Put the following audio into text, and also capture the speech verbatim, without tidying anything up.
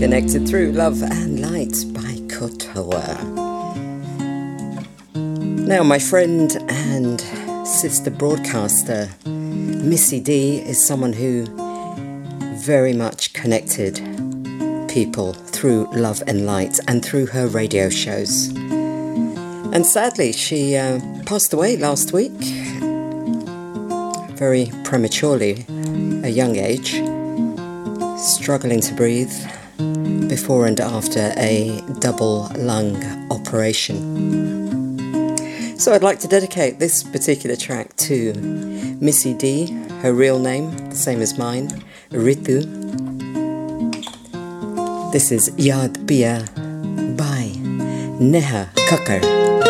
Connected Through Love and Light by Kotoa. Now, my friend and sister broadcaster, Missy D, is someone who very much connected people through love and light and through her radio shows. And sadly, she uh, passed away last week, very prematurely, a young age, struggling to breathe before and after a double lung operation. So I'd like to dedicate this particular track to Missy D, her real name, the same as mine, Ritu. This is Yad Pia by Neha Kakkar.